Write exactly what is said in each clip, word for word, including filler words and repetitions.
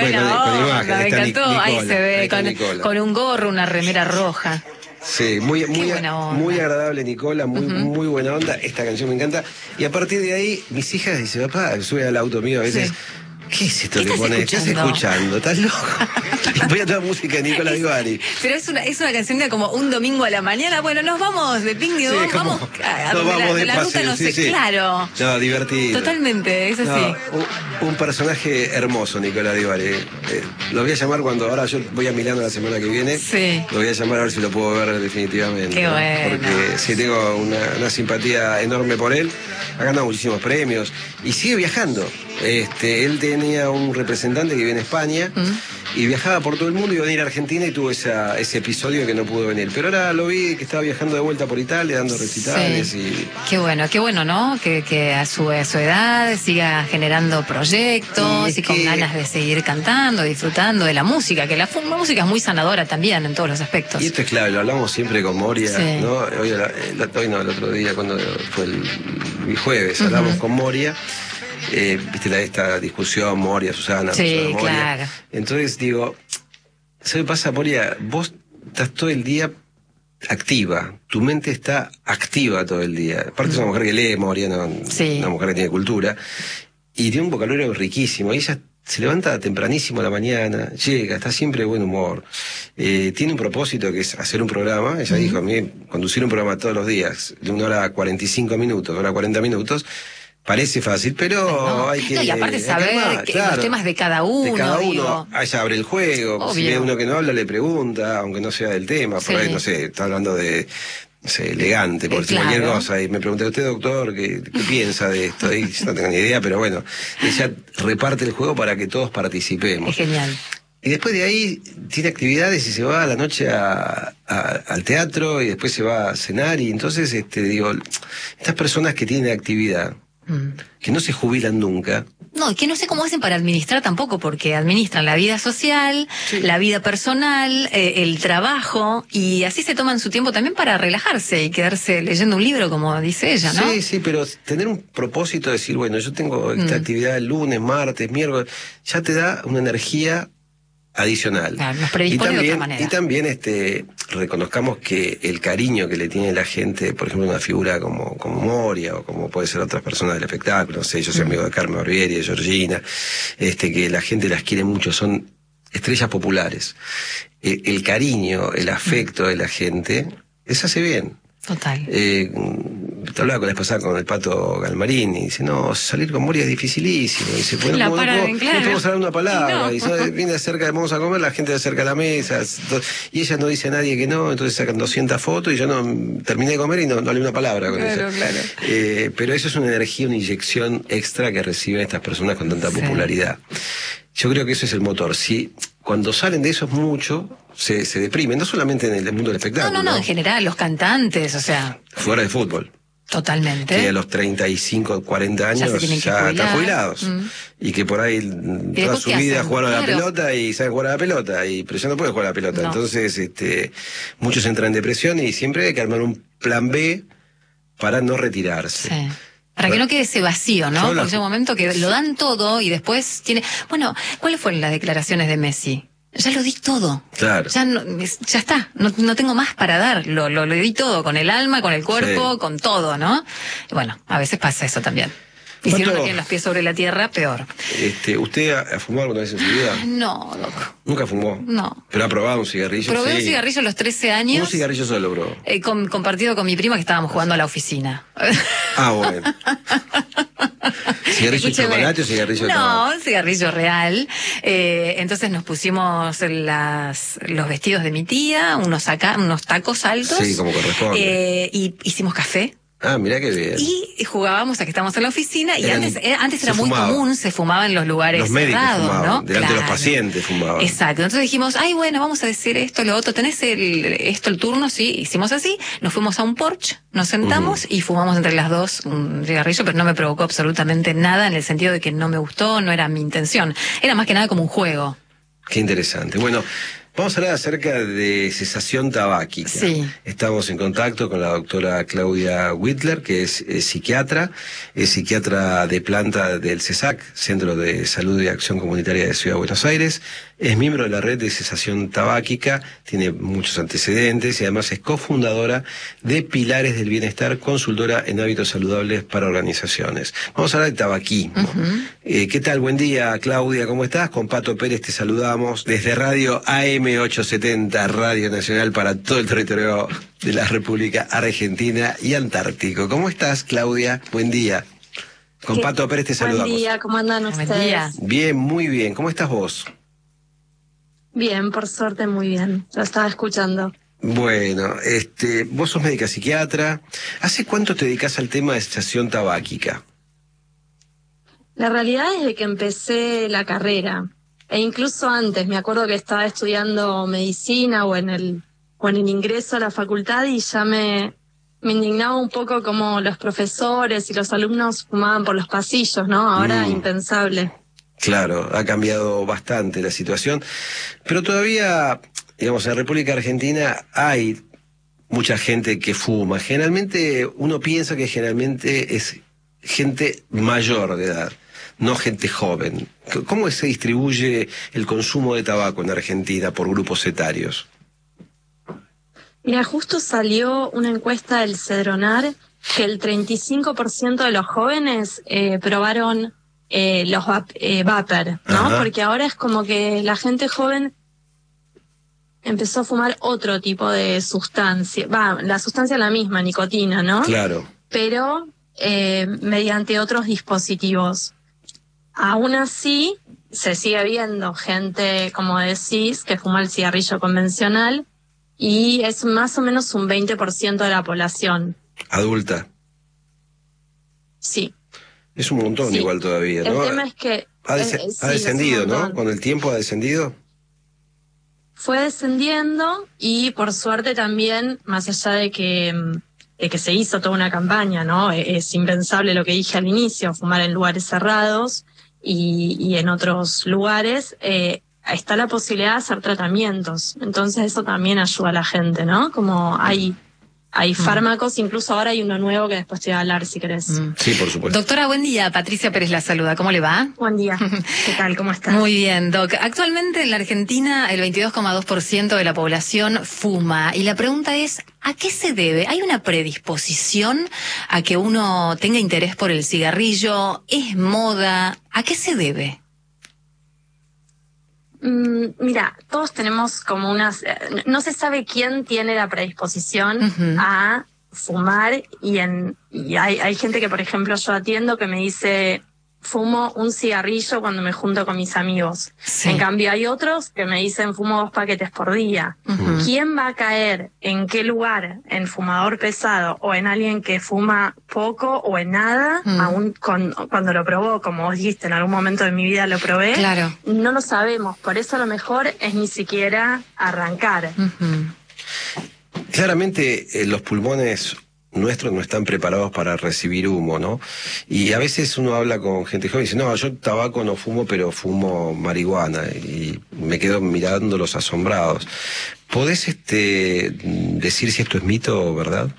buena con, con onda, imagen. me Está encantó. Nicola, Ahí se ve, ahí está con, Nicola. con un gorro, una remera roja. Sí, muy, muy, buena onda. muy agradable Nicola, muy, Uh-huh. muy buena onda. Esta canción me encanta. Y a partir de ahí, mis hijas dicen, papá, sube al auto mío a veces. Sí. ¿Qué es esto ¿Qué que estás pones? escuchando? ¿Estás escuchando? ¿Estás loco? Y voy a toda música de Nicola Divari. Pero es una, es una canción de como un domingo a la mañana. Bueno, nos vamos de picnic, Sí, vamos, como- vamos a, a nos donde vamos la, de la ruta paseo, no sí, sé, sí. claro. No, divertido. Totalmente, es así. No, un, un personaje hermoso, Nicola Divari. Eh, lo voy a llamar cuando ahora yo voy a Milano la semana que viene. Sí. Lo voy a llamar a ver si lo puedo ver definitivamente. Qué ¿no? bueno. Porque sí tengo una, una simpatía enorme por él. Ha ganado muchísimos premios y sigue viajando. Este, él tenía un representante que vive en España mm. y viajaba por todo el mundo y iba a venir a Argentina y tuvo esa, ese episodio que no pudo venir. Pero ahora lo vi que estaba viajando de vuelta por Italia, dando recitales. Sí. Y... Qué bueno, qué bueno, ¿no? Que, que a, su, a su edad siga generando proyectos y, y con que... ganas de seguir cantando, disfrutando de la música, que la, la música es muy sanadora también en todos los aspectos. Y esto es clave, lo hablamos siempre con Moria, sí. ¿no? Hoy, hoy no, el otro día, cuando fue el, el jueves, hablamos uh-huh. con Moria. Eh, viste la, esta discusión, Moria, Susana, sí, Susana, Moria. Claro. Entonces digo, ¿sabes qué pasa, Moria? Vos estás todo el día activa, tu mente está activa todo el día. Aparte mm. es una mujer que lee, Moria, no, sí. una mujer que tiene cultura, y tiene un vocabulario riquísimo. Y ella se levanta tempranísimo a la mañana, llega, está siempre de buen humor. Eh, tiene un propósito que es hacer un programa. Ella mm. dijo, a mí, conducir un programa todos los días, de una hora a cuarenta y cinco minutos, una hora a cuarenta minutos, parece fácil, pero no, hay que... No, y aparte saber más, que claro, los temas de cada uno. De cada uno, digo. ella abre el juego, obvio. Si ve uno que no habla, le pregunta, aunque no sea del tema, sí. por ahí, no sé, está hablando de... No sé, elegante, por decir claro. cualquier cosa, y me pregunté, ¿usted, doctor, qué, qué piensa de esto? Y yo no tengo ni idea, pero bueno, ella reparte el juego para que todos participemos. Es genial. Y después de ahí tiene actividades y se va a la noche a, a, al teatro y después se va a cenar, y entonces, este, digo, estas personas que tienen actividad, mm. que no se jubilan nunca. No, que no sé cómo hacen para administrar tampoco, porque administran la vida social, sí. la vida personal, eh, el trabajo, y así se toman su tiempo también para relajarse y quedarse leyendo un libro, como dice ella, ¿no? Sí, sí, pero tener un propósito de decir, bueno, yo tengo esta mm. actividad el lunes, martes, miércoles, ya te da una energía adicional. Claro, nos predispone y también, de otra manera. Y también este, reconozcamos que el cariño que le tiene la gente, por ejemplo, una figura como, como Moria, o como puede ser otras personas del espectáculo, no sé, yo soy mm. amigo de Carmen Barbieri, de Georgina, este, que la gente las quiere mucho, son estrellas populares. El, el cariño, el afecto mm. de la gente, les hace bien. Total. Eh, te hablaba con la vez pasada con el Pato Galmarín y dice, no, salir con Moria es dificilísimo. Y dice, bueno, la no, para, no, claro. no podemos hablar una palabra. No. Y ¿sabes? Viene cerca, vamos a comer, la gente se acerca a la mesa. Y ella no dice a nadie que no, entonces sacan doscientas fotos y yo no terminé de comer y no, no hablé una palabra con claro, ella. Claro. Eh, pero eso es una energía, una inyección extra que reciben estas personas con tanta sí. popularidad. Yo creo que eso es el motor. Si cuando salen de eso es mucho, se, se deprimen, no solamente en el mundo del espectáculo. No, no, no, en general, los cantantes, o sea. Fuera de fútbol. Totalmente. Que a los treinta y cinco, cuarenta años ya, ya están jubilados. Mm. Y que por ahí toda su vida jugaron claro. a la pelota y saben jugar a la pelota, y, pero ya no pueden jugar a la pelota. No. Entonces, este, muchos entran en depresión y siempre hay que armar un plan B para no retirarse. Sí. Para que no quede ese vacío, ¿no? Porque es un momento que lo dan todo y después tiene... Bueno, ¿cuáles fueron las declaraciones de Messi? Ya lo di todo. Claro. Ya, no, ya está. No, no tengo más para dar. Lo, lo, lo di todo. Con el alma, con el cuerpo, sí. con todo, ¿no? Y bueno, a veces pasa eso también. Y si uno no tiene los pies sobre la tierra, peor. Este, ¿Usted ha, ha fumado alguna vez en su vida? No, loco. ¿Nunca fumó? No. ¿Pero ha probado un cigarrillo? Probé sí. un cigarrillo a los trece años. Un cigarrillo solo, bro. Eh, con, compartido con mi prima que estábamos jugando a la oficina. Ah, bueno. ¿Cigarrillo de chocolate o cigarrillo de No, tabaco? un cigarrillo real. Eh, entonces nos pusimos las, los vestidos de mi tía, unos, saca, unos tacos altos. Sí, como corresponde. Eh, y hicimos café. Ah, mirá qué bien. Y jugábamos a que estábamos en la oficina y Eran, antes, antes era muy fumaba. común, se fumaba en los lugares los médicos cerrados, fumaban, ¿no? delante claro. de los pacientes fumaban. Exacto. Entonces dijimos, ay, bueno, vamos a decir esto, lo otro. ¿Tenés el, esto, el turno? Sí, hicimos así. Nos fuimos a un porche, nos sentamos uh-huh. y fumamos entre las dos un cigarrillo, pero no me provocó absolutamente nada en el sentido de que no me gustó, no era mi intención. Era más que nada como un juego. Qué interesante. Bueno, Vamos a hablar acerca de cesación tabáquica. Sí. Estamos en contacto con la doctora Claudia Whitler, que es, es psiquiatra, es psiquiatra de planta del CESAC, Centro de Salud y Acción Comunitaria de Ciudad de Buenos Aires, es miembro de la red de cesación tabáquica, tiene muchos antecedentes y además es cofundadora de Pilares del Bienestar, consultora en hábitos saludables para organizaciones. Vamos a hablar de tabaquismo. Uh-huh. eh, ¿Qué tal? Buen día, Claudia, ¿cómo estás? Con Pato Pérez te saludamos desde Radio A M ochocientos setenta, Radio Nacional para todo el territorio de la República Argentina y Antártico. ¿Cómo estás, Claudia? Buen día. Con ¿Qué? Pato Pérez te saludamos. Buen día, ¿cómo andan ustedes? Buen día. Bien, muy bien. ¿Cómo estás vos? Bien, por suerte muy bien. Lo estaba escuchando. Bueno, este, vos sos médica psiquiatra. ¿Hace cuánto te dedicas al tema de cesación tabáquica? La realidad es de que empecé la carrera. E incluso antes, me acuerdo que estaba estudiando medicina o en el o en el ingreso a la facultad y ya me, me indignaba un poco como los profesores y los alumnos fumaban por los pasillos, ¿no? Ahora mm. impensable. Claro, ha cambiado bastante la situación, pero todavía, digamos, en la República Argentina hay mucha gente que fuma. Generalmente uno piensa que generalmente es gente mayor de edad, no gente joven. ¿Cómo se distribuye el consumo de tabaco en Argentina por grupos etarios? Mira, justo salió una encuesta del Cedronar que el treinta y cinco por ciento de los jóvenes eh, probaron eh, los vap eh, vapor, ¿no? Ajá. Porque ahora es como que la gente joven empezó a fumar otro tipo de sustancia. Va, la sustancia es la misma, nicotina, ¿no? Claro. Pero eh, mediante otros dispositivos. Aún así, se sigue viendo gente, como decís, que fuma el cigarrillo convencional y es más o menos un veinte por ciento de la población. ¿Adulta? Sí. Es un montón, sí. Igual todavía, ¿no? El tema es que... Ha, des eh, ha sí, descendido, ¿no? ¿Con el tiempo ha descendido? Fue descendiendo y por suerte también, más allá de que... de que se hizo toda una campaña, ¿no? Es impensable lo que dije al inicio, fumar en lugares cerrados y, y en otros lugares, eh, está la posibilidad de hacer tratamientos. Entonces eso también ayuda a la gente, ¿no? Como hay... Hay fármacos, incluso ahora hay uno nuevo que después te voy a hablar si querés. Mm. Sí, por supuesto. Doctora, buen día. Patricia Pérez la saluda. ¿Cómo le va? Buen día. ¿Qué tal? ¿Cómo estás? Muy bien, Doc. Actualmente en la Argentina el veintidós coma dos por ciento de la población fuma. Y la pregunta es, ¿a qué se debe? ¿Hay una predisposición a que uno tenga interés por el cigarrillo? ¿Es moda? ¿A qué se debe? Mm, mira, todos tenemos como unas... Eh, no se sabe quién tiene la predisposición uh-huh. a fumar y, en, y hay, hay gente que, por ejemplo, yo atiendo que me dice, fumo un cigarrillo cuando me junto con mis amigos. Sí. En cambio, hay otros que me dicen, fumo dos paquetes por día. Uh-huh. ¿Quién va a caer en qué lugar? ¿En fumador pesado o en alguien que fuma poco o en nada? Uh-huh. Aún con, cuando lo probó, como vos dijiste, en algún momento de mi vida lo probé. Claro. No lo sabemos. Por eso lo mejor es ni siquiera arrancar. Uh-huh. Claramente, eh, los pulmones nuestros no están preparados para recibir humo, ¿no? Y a veces uno habla con gente joven y dice, no, yo tabaco no fumo, pero fumo marihuana, y me quedo mirándolos asombrados. ¿Podés este, decir si esto es mito o verdad?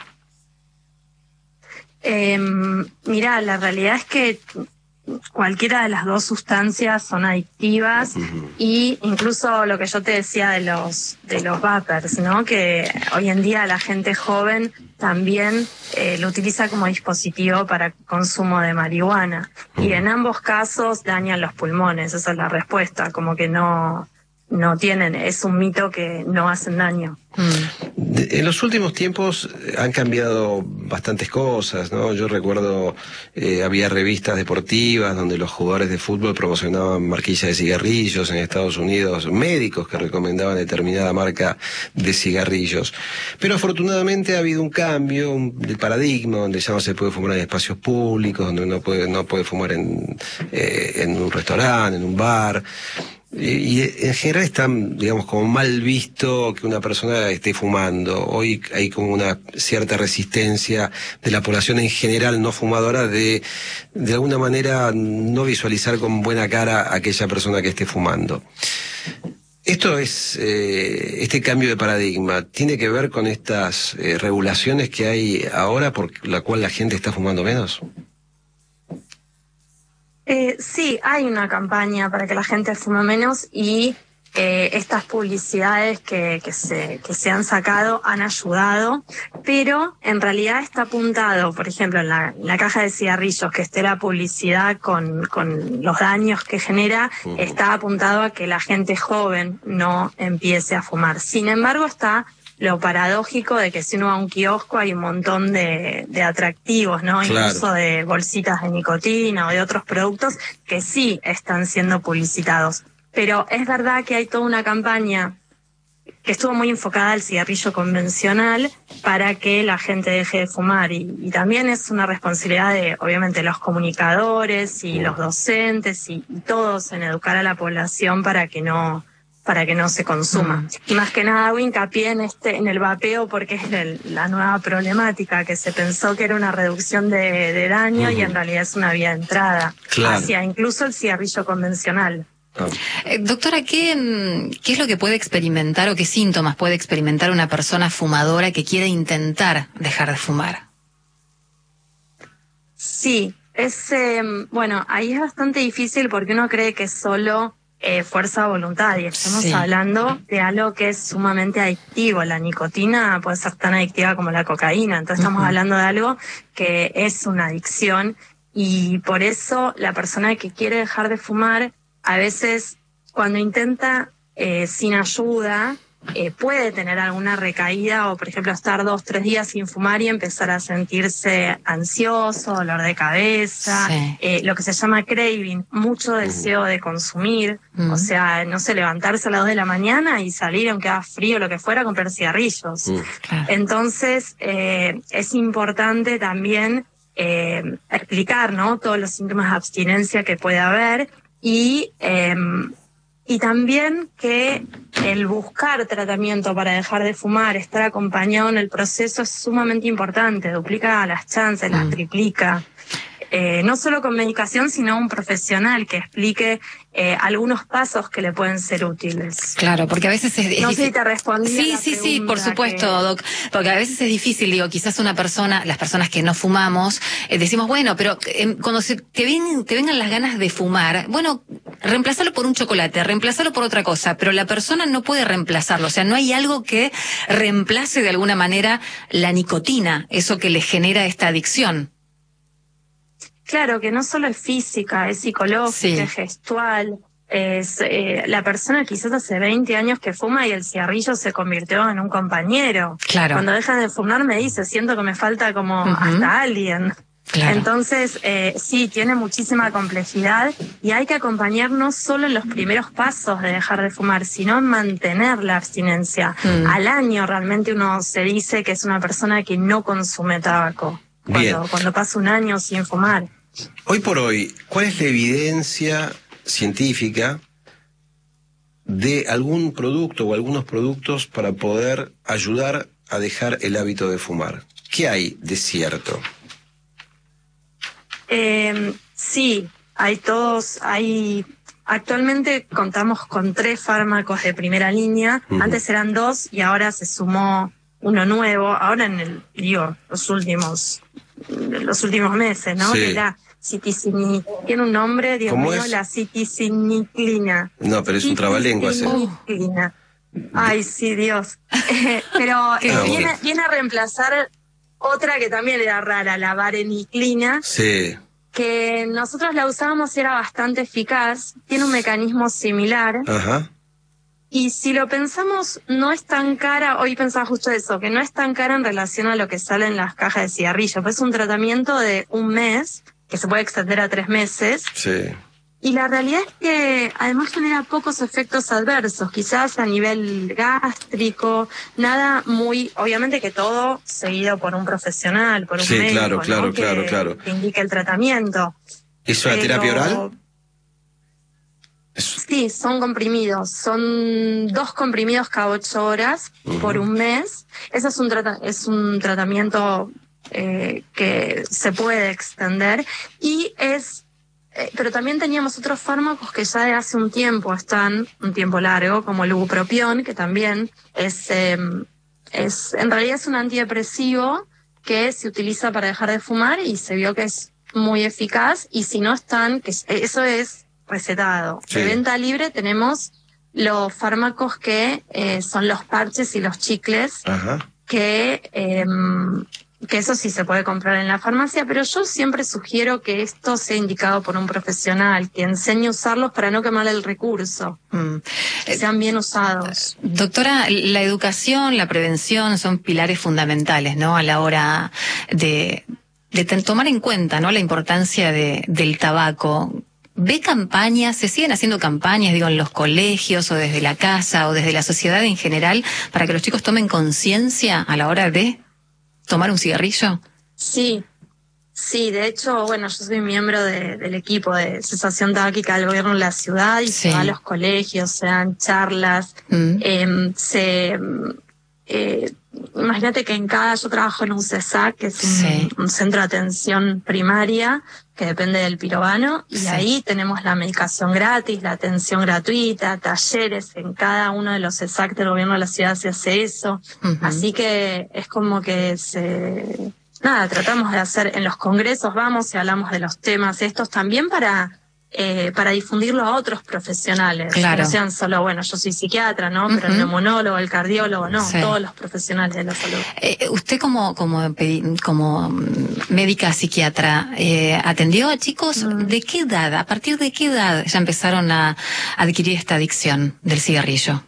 Eh, mira, la realidad es que cualquiera de las dos sustancias son adictivas uh-huh. y incluso lo que yo te decía de los de los vapers, ¿no? Que hoy en día la gente joven también eh, lo utiliza como dispositivo para consumo de marihuana uh-huh. y en ambos casos dañan los pulmones. Esa es la respuesta, como que no no tienen, es un mito que no hacen daño. Mm. En los últimos tiempos han cambiado bastantes cosas, ¿no? Yo recuerdo, eh, había revistas deportivas donde los jugadores de fútbol promocionaban marquillas de cigarrillos en Estados Unidos, médicos que recomendaban determinada marca de cigarrillos. Pero afortunadamente ha habido un cambio un, del paradigma, donde ya no se puede fumar en espacios públicos, donde uno puede, no puede fumar en, eh, en un restaurante, en un bar. Y en general está, digamos, como mal visto que una persona esté fumando. Hoy hay como una cierta resistencia de la población en general no fumadora de, de alguna manera, no visualizar con buena cara a aquella persona que esté fumando. Esto es, eh, este cambio de paradigma, ¿tiene que ver con estas eh, regulaciones que hay ahora por la cual la gente está fumando menos? Eh, sí, hay una campaña para que la gente fume menos y eh, estas publicidades que, que, se, que se han sacado han ayudado, pero en realidad está apuntado, por ejemplo, en la, en la caja de cigarrillos, que esté la publicidad con, con los daños que genera, uh-huh. está apuntado a que la gente joven no empiece a fumar. Sin embargo, está lo paradójico de que si uno va a un kiosco hay un montón de, de atractivos, ¿no? Claro. Incluso de bolsitas de nicotina o de otros productos que sí están siendo publicitados. Pero es verdad que hay toda una campaña que estuvo muy enfocada al cigarrillo convencional para que la gente deje de fumar. Y, y también es una responsabilidad de, obviamente, los comunicadores y los docentes y, y todos en educar a la población para que no... para que no se consuma. Y más que nada hago hincapié en este, en el vapeo porque es el, la nueva problemática, que se pensó que era una reducción de, de daño uh-huh. y en realidad es una vía de entrada claro. hacia incluso el cigarrillo convencional. Oh. Eh, doctora, ¿qué, ¿qué es lo que puede experimentar o qué síntomas puede experimentar una persona fumadora que quiere intentar dejar de fumar? Sí, es, eh, bueno, ahí es bastante difícil porque uno cree que solo Eh, fuerza de voluntad, y estamos sí. hablando de algo que es sumamente adictivo. La nicotina puede ser tan adictiva como la cocaína, entonces uh-huh. estamos hablando de algo que es una adicción, y por eso la persona que quiere dejar de fumar, a veces cuando intenta eh, sin ayuda, eh, puede tener alguna recaída, o por ejemplo estar dos, tres días sin fumar y empezar a sentirse ansioso, dolor de cabeza, sí. eh, lo que se llama craving, mucho deseo de consumir, mm. o sea, no sé, levantarse a las dos de la mañana y salir, aunque haga frío o lo que fuera, a comprar cigarrillos. Mm. Claro. Entonces, eh, es importante también eh, explicar, ¿no?, todos los síntomas de abstinencia que puede haber, y eh, Y también que el buscar tratamiento para dejar de fumar, estar acompañado en el proceso es sumamente importante, duplica las chances, mm. las triplica. Eh, no solo con medicación, sino un profesional que explique eh, algunos pasos que le pueden ser útiles. Claro, porque a veces es, es no sé si te respondí sí, a la sí, sí, por supuesto, que... Doc, porque a veces es difícil, digo, quizás una persona, las personas que no fumamos, eh, decimos, bueno, pero eh, cuando se, te, ven, te vengan las ganas de fumar, bueno, reemplazarlo por un chocolate, reemplazarlo por otra cosa, pero la persona no puede reemplazarlo, o sea, no hay algo que reemplace de alguna manera la nicotina, eso que le genera esta adicción. Claro, que no solo es física, es psicológica, sí. es gestual. Es, eh, la persona quizás hace veinte años que fuma y el cigarrillo se convirtió en un compañero. Claro. Cuando deja de fumar me dice, siento que me falta como uh-huh. hasta alguien. Claro. Entonces, eh, sí, tiene muchísima complejidad y hay que acompañar no solo en los primeros pasos de dejar de fumar, sino en mantener la abstinencia. Mm. Al año realmente uno se dice que es una persona que no consume tabaco. Cuando, cuando pasa un año sin fumar. Hoy por hoy, ¿cuál es la evidencia científica de algún producto o algunos productos para poder ayudar a dejar el hábito de fumar? ¿Qué hay de cierto? Eh, sí, hay todos, hay... Actualmente contamos con tres fármacos de primera línea. Uh-huh. Antes eran dos y ahora se sumó uno nuevo, ahora en el, digo, los últimos, los últimos meses, ¿no? Sí. Que la citicini, tiene un nombre, Dios mío, es? La citiciniclina. No, pero es un trabalenguas. Citiciniclina. Ay, sí, Dios. Eh, pero eh, ah, viene, bueno. viene a reemplazar otra que también era rara, la vareniclina. Sí. Que nosotros la usábamos y era bastante eficaz, tiene un mecanismo similar. Ajá. Y si lo pensamos, no es tan cara, hoy pensaba justo eso, que no es tan cara en relación a lo que sale en las cajas de cigarrillos. Pues es un tratamiento de un mes, que se puede extender a tres meses. Sí. Y la realidad es que además genera pocos efectos adversos, quizás a nivel gástrico, nada muy, obviamente que todo seguido por un profesional, por un sí, médico, claro, claro, ¿no? claro, que, claro. que indique el tratamiento. ¿Es una Pero... terapia oral? Sí, son comprimidos, son dos comprimidos cada ocho horas uh-huh. por un mes. Ese es un, trata- es un tratamiento eh, que se puede extender y es eh, pero también teníamos otros fármacos que ya de hace un tiempo están, un tiempo largo, como el bupropión, que también es, eh, es, en realidad es un antidepresivo que se utiliza para dejar de fumar y se vio que es muy eficaz, y si no están, que eso es recetado. Sí. De venta libre tenemos los fármacos que eh, son los parches y los chicles. Ajá. que eh, que eso sí se puede comprar en la farmacia, pero yo siempre sugiero que esto sea indicado por un profesional, que enseñe a usarlos para no quemar el recurso, mm. que sean bien usados. Doctora, la educación, la prevención son pilares fundamentales, ¿no?, a la hora de, de tomar en cuenta, ¿no?, la importancia de, del tabaco. ¿Ve campañas, se siguen haciendo campañas, digo, en los colegios o desde la casa o desde la sociedad en general para que los chicos tomen conciencia a la hora de tomar un cigarrillo? Sí, sí, de hecho, bueno, yo soy miembro de, del equipo de cesación tabáquica del gobierno de la ciudad y sí. se va a los colegios, se dan charlas, mm. eh, se... Eh, imagínate que en cada, yo trabajo en un CESAC, que es un, sí. un centro de atención primaria, que depende del pirobano, y sí. ahí tenemos la medicación gratis, la atención gratuita, talleres, en cada uno de los CESAC del gobierno de la ciudad se hace eso, uh-huh. así que es como que se, nada, tratamos de hacer, en los congresos vamos y hablamos de los temas estos también para... Eh, para difundirlo a otros profesionales, claro. que no sean solo, bueno, yo soy psiquiatra, ¿no? Pero uh-huh. el neumonólogo, el cardiólogo, no, sí. todos los profesionales de la salud. Eh, usted como como como médica psiquiatra, eh, ¿atendió a chicos uh-huh. de qué edad, a partir de qué edad ya empezaron a adquirir esta adicción del cigarrillo?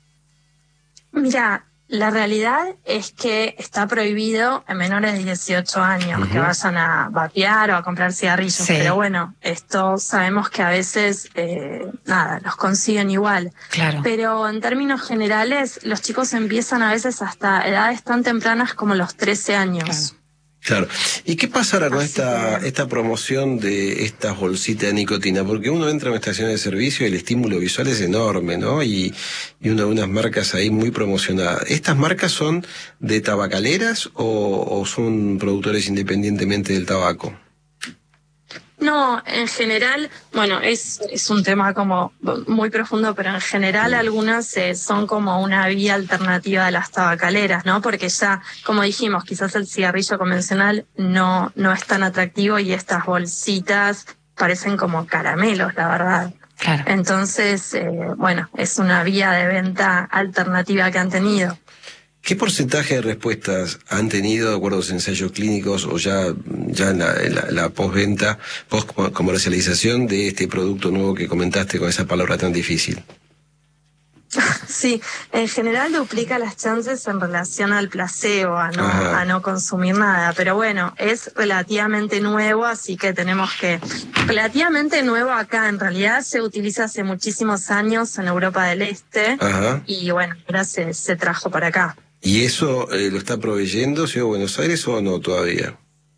Mira, la realidad es que está prohibido en menores de dieciocho años uh-huh. que vayan a vapear o a comprar cigarrillos, sí. pero bueno, esto sabemos que a veces, eh, nada, los consiguen igual. Claro. Pero en términos generales, los chicos empiezan a veces hasta edades tan tempranas como los trece años. Claro. Claro. ¿Y qué pasará con esta, esta promoción de estas bolsitas de nicotina? Porque uno entra en una estación de servicio y el estímulo visual es enorme, ¿no? Y, y uno, unas marcas ahí muy promocionadas. ¿Estas marcas son de tabacaleras o, o son productores independientemente del tabaco? No, en general, bueno, es es un tema como muy profundo, pero en general algunas eh, son como una vía alternativa de las tabacaleras, ¿no? Porque ya, como dijimos, quizás el cigarrillo convencional no no es tan atractivo y estas bolsitas parecen como caramelos, la verdad. Claro. Entonces, eh, bueno, es una vía de venta alternativa que han tenido. ¿Qué porcentaje de respuestas han tenido de acuerdo a los ensayos clínicos o ya, ya en la, en la, la postventa, post-comercialización de este producto nuevo que comentaste con esa palabra tan difícil? Sí, en general duplica las chances en relación al placebo, a no, a no consumir nada, pero bueno, es relativamente nuevo, así que tenemos que... Relativamente nuevo acá, en realidad se utiliza hace muchísimos años en Europa del Este. Ajá. Y bueno, ahora se, se trajo para acá. ¿Y eso eh, lo está proveyendo Ciudad de Buenos Aires o no todavía?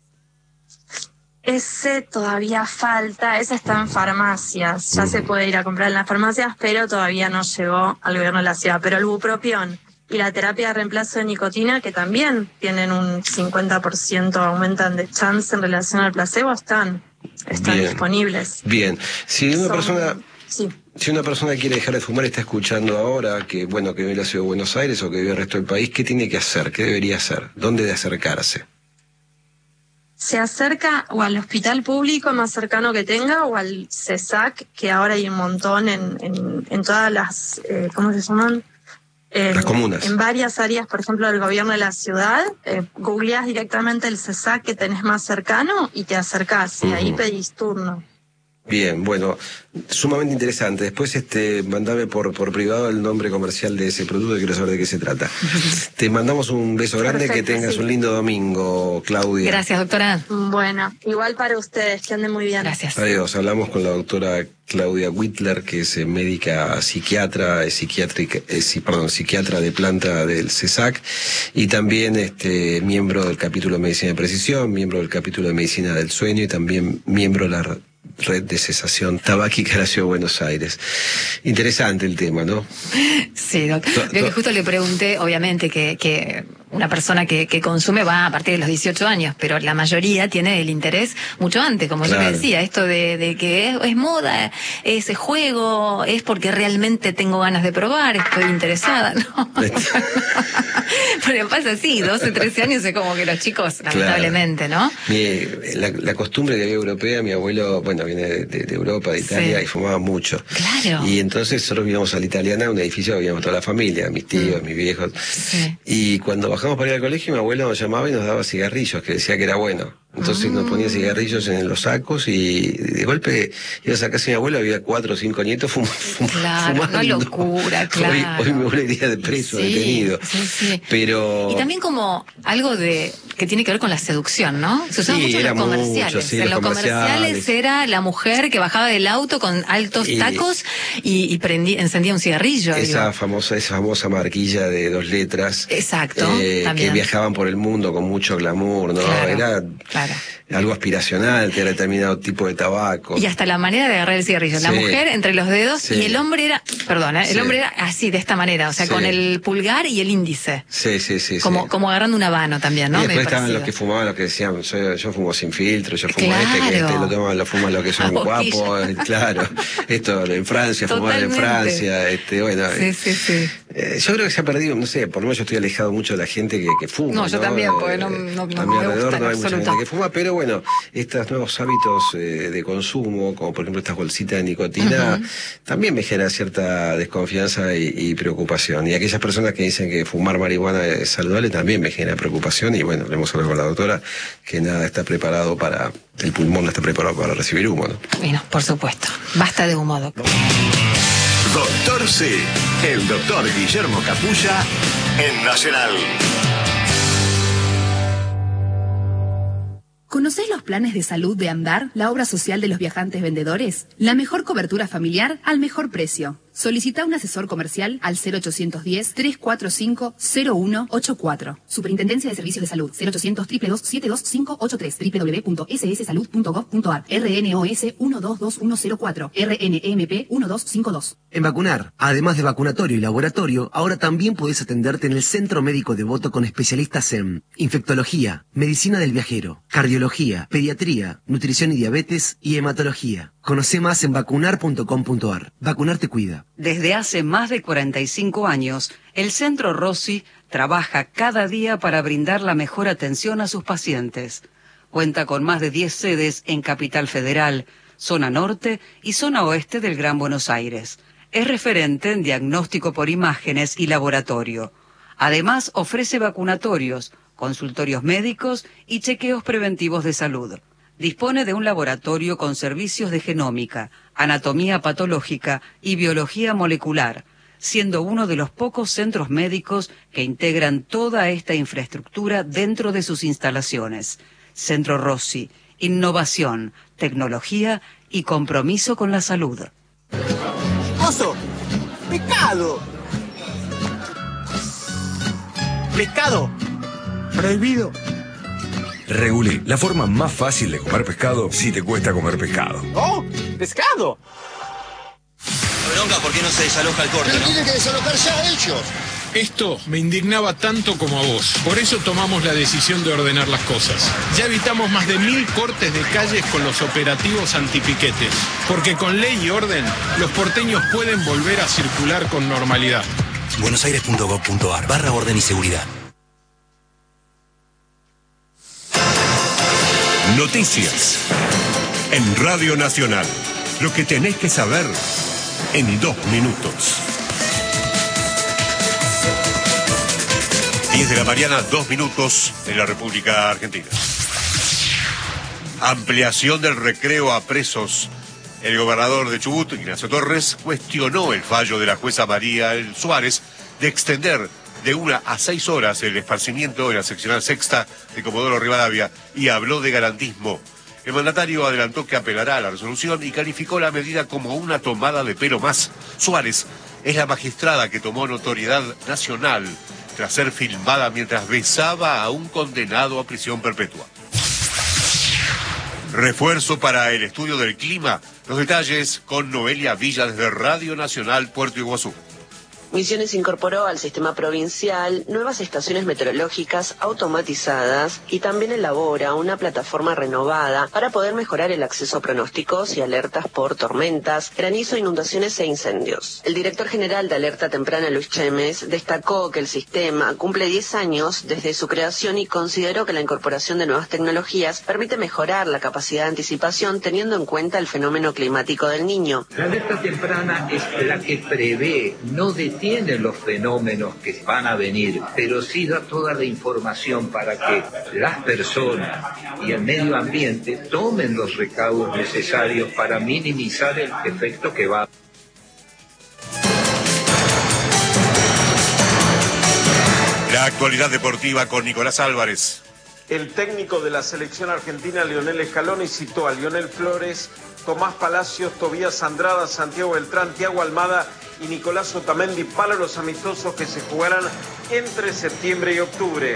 Ese todavía falta, ese está en farmacias, ya uh-huh. se puede ir a comprar en las farmacias, pero todavía no llegó al gobierno de la ciudad. Pero el bupropión y la terapia de reemplazo de nicotina, que también tienen un cincuenta por ciento, aumentan de chance en relación al placebo, están, están Bien. disponibles. Bien, si una Son... persona... Sí. Si una persona quiere dejar de fumar, está escuchando ahora que, bueno, que vive en la ciudad de Buenos Aires o que vive en el resto del país, ¿qué tiene que hacer? ¿Qué debería hacer? ¿Dónde de acercarse? Se acerca o al hospital público más cercano que tenga o al CESAC, que ahora hay un montón en, en, en todas las, eh, ¿cómo se llaman? Eh, las comunas. En varias áreas, por ejemplo, del gobierno de la ciudad, eh, googleás directamente el CESAC que tenés más cercano y te acercás, y uh-huh. ahí pedís turno. Bien, bueno, sumamente interesante. Después este, mandame por, por privado el nombre comercial de ese producto y quiero saber de qué se trata. Te mandamos un beso grande, Perfecto, que tengas sí. un lindo domingo, Claudia. Gracias, doctora. Bueno, igual para ustedes, que anden muy bien. Gracias. Adiós, hablamos con la doctora Claudia Whitler, que es médica psiquiatra, psiquiátrica, eh, perdón, psiquiatra de planta del CESAC y también este miembro del capítulo de Medicina de Precisión, miembro del capítulo de Medicina del Sueño y también miembro de la Red de Cesación Tabáquica de la Ciudad de Buenos Aires. Interesante el tema, ¿no? Sí, doctor. Yo que justo le pregunté, obviamente, que, que una persona que, que consume va a partir de los dieciocho años, pero la mayoría tiene el interés mucho antes, como claro. yo le decía, esto de, de que es, es moda, es juego, es porque realmente tengo ganas de probar, estoy interesada, ¿no? Pero pasa así, doce, trece años es como que los chicos, lamentablemente, claro. ¿no? Mi, la, la costumbre que había europea, mi abuelo, bueno, viene de, de, de Europa, de Italia, sí. y fumaba mucho. Claro. Y entonces nosotros vivíamos a la Italiana, un edificio que vivíamos toda la familia, mis tíos, mm. mis viejos. Sí. Y cuando bajamos para ir al colegio, mi abuelo nos llamaba y nos daba cigarrillos, que decía que era bueno. Entonces mm. nos ponía cigarrillos en los sacos y de golpe ibas a casa de mi abuelo, había cuatro o cinco nietos fum, fum, claro, fumando. Una locura, claro. Hoy, hoy me volvería de preso, sí, detenido. Sí, sí. Pero... Y también como algo de que tiene que ver con la seducción, ¿no? Se usaba sí, mucho en los comerciales. Mucho, sí, en los los comerciales. comerciales era la mujer que bajaba del auto con altos y, tacos y, y prendía, encendía un cigarrillo. Esa digo. famosa, esa famosa marquilla de dos letras. Exacto. Eh, que viajaban por el mundo con mucho glamour, ¿no? Claro, era claro. algo aspiracional, que era determinado tipo de tabaco. Y hasta la manera de agarrar el cigarrillo. Sí. La mujer entre los dedos sí. y el hombre era, perdón, ¿eh? el sí. hombre era así, de esta manera, o sea, sí. con el pulgar y el índice. Sí, sí, sí. Como, sí. como agarrando un habano también, ¿no? Y después Medio estaban parecido. los que fumaban, los que decían, yo, yo fumo sin filtro, yo fumo claro. este, que este lo toman, lo fuman los que son guapos, claro. Esto en Francia, fumar en Francia, este, bueno. Sí, sí, sí. Eh, yo creo que se ha perdido, no sé, por lo menos yo estoy alejado mucho de la gente que, que fuma. No, yo ¿no? también, porque no, no, no a mi me alrededor gusta no hay en mucha absoluto. gente que fuma, pero bueno, estos nuevos hábitos eh, de consumo, como por ejemplo estas bolsitas de nicotina, uh-huh. también me genera cierta desconfianza y, y preocupación. Y aquellas personas que dicen que fumar marihuana es saludable también me genera preocupación. Y bueno, le hemos hablado con la doctora que nada está preparado para, el pulmón no está preparado para recibir humo, ¿no? Bueno, por supuesto. Basta de humo, doctor. Doctor C, el doctor Guillermo Capulla en Nacional. ¿Conocés los planes de salud de Andar, la obra social de los viajantes vendedores? La mejor cobertura familiar al mejor precio. Solicita un asesor comercial al cero ochocientos diez, trescientos cuarenta y cinco, cero uno ochenta y cuatro. Superintendencia de Servicios de Salud cero ochocientos, dos dos dos, siete dos cinco ocho tres, doble u doble u doble u punto ese ese salud punto gov punto ar, R N O S uno dos dos uno cero cuatro, R N M P uno dos cinco dos. En Vacunar, además de vacunatorio y laboratorio, ahora también podés atenderte en el Centro Médico Devoto con especialistas en infectología, medicina del viajero, cardiología, pediatría, nutrición y diabetes y hematología. Conoce más en vacunar punto com punto ar. Vacunar te cuida. Desde hace más de cuarenta y cinco años, el Centro Rossi trabaja cada día para brindar la mejor atención a sus pacientes. Cuenta con más de diez sedes en Capital Federal, zona norte y zona oeste del Gran Buenos Aires. Es referente en diagnóstico por imágenes y laboratorio. Además, ofrece vacunatorios, consultorios médicos y chequeos preventivos de salud. Dispone de un laboratorio con servicios de genómica, anatomía patológica y biología molecular, siendo uno de los pocos centros médicos que integran toda esta infraestructura dentro de sus instalaciones. Centro Rossi, innovación, tecnología y compromiso con la salud. ¡Oso! ¡Pescado! ¡Pescado! ¡Prohibido! Regulí, la forma más fácil de comer pescado si te cuesta comer pescado. ¡Oh! ¡Pescado! Bronca, ¿por qué no se desaloja el corte? Pero ¿no? tienen que desalojar ya ellos. Esto me indignaba tanto como a vos. Por eso tomamos la decisión de ordenar las cosas. Ya evitamos más de mil cortes de calles con los operativos antipiquetes. Porque con ley y orden, los porteños pueden volver a circular con normalidad. buenosaires punto gov punto ar, barra orden y seguridad. Noticias en Radio Nacional. Lo que tenés que saber en dos minutos. diez de la mañana, dos minutos en la República Argentina. Ampliación del recreo a presos. El gobernador de Chubut, Ignacio Torres, cuestionó el fallo de la jueza María Suárez de extender de una a seis horas el esparcimiento en la seccional sexta de Comodoro Rivadavia y habló de garantismo. El mandatario adelantó que apelará a la resolución y calificó la medida como una tomada de pelo más. Suárez es la magistrada que tomó notoriedad nacional tras ser filmada mientras besaba a un condenado a prisión perpetua. Refuerzo para el estudio del clima. Los detalles con Noelia Villa desde Radio Nacional Puerto Iguazú. Misiones incorporó al sistema provincial nuevas estaciones meteorológicas automatizadas y también elabora una plataforma renovada para poder mejorar el acceso a pronósticos y alertas por tormentas, granizo, inundaciones e incendios. El director general de Alerta Temprana, Luis Chemes, destacó que el sistema cumple diez años desde su creación y consideró que la incorporación de nuevas tecnologías permite mejorar la capacidad de anticipación teniendo en cuenta el fenómeno climático del Niño. La alerta temprana es la que prevé, no detiene los fenómenos que van a venir, pero sí da toda la información para que las personas y el medio ambiente tomen los recaudos necesarios para minimizar el efecto que va a... La actualidad deportiva con Nicolás Álvarez. El técnico de la selección argentina, Lionel Scaloni, citó a Lionel Flores, Tomás Palacios, Tobías Andrada, Santiago Beltrán, Thiago Almada y Nicolás Otamendi para los amistosos que se jugarán entre septiembre y octubre.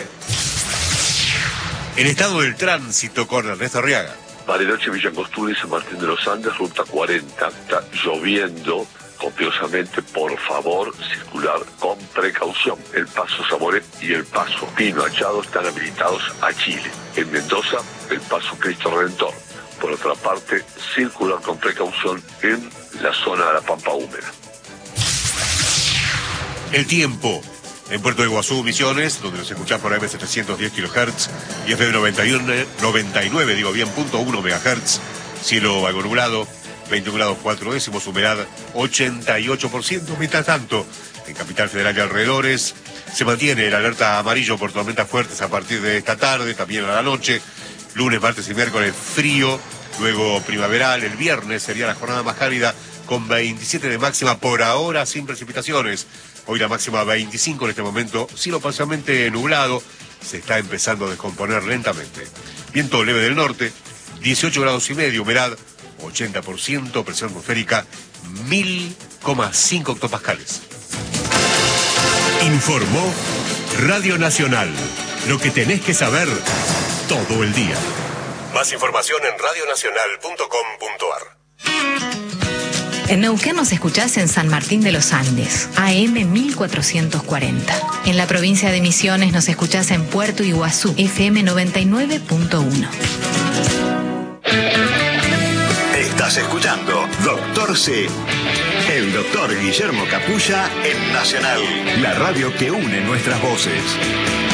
El estado del tránsito con Ernesto Arriaga. Bariloche, Villa Angostura y San Martín de los Andes, ruta cuarenta. Está lloviendo copiosamente, por favor, circular con precaución. El paso Zamoré y el paso Pino Achado están habilitados a Chile. En Mendoza, el paso Cristo Redentor. Por otra parte, circular con precaución en la zona de la Pampa Húmeda. El tiempo. En Puerto de Iguazú, Misiones, donde nos escuchás por A M setecientos diez kilohertz y F M noventa y uno, noventa y nueve, digo bien, punto uno megahertz. Cielo algo nublado, veintiún grados cuatro décimos, humedad ochenta y ocho por ciento. Mientras tanto, en Capital Federal y alrededores, se mantiene el alerta amarillo por tormentas fuertes a partir de esta tarde, también a la noche. Lunes, martes y miércoles frío, luego primaveral. El viernes sería la jornada más cálida con veintisiete de máxima por ahora sin precipitaciones. Hoy la máxima veinticinco en este momento, cielo parcialmente nublado, se está empezando a descomponer lentamente. Viento leve del norte, dieciocho grados y medio, humedad ochenta por ciento, presión atmosférica mil coma cinco hectopascales. Informó Radio Nacional, lo que tenés que saber todo el día. Más información en radionacional punto com punto ar. En Neuquén nos escuchás en San Martín de los Andes, A M mil cuatrocientos cuarenta. En la provincia de Misiones nos escuchás en Puerto Iguazú, F M noventa y nueve punto uno. Estás escuchando Doctor C, el doctor Guillermo Capulla en Nacional, la radio que une nuestras voces.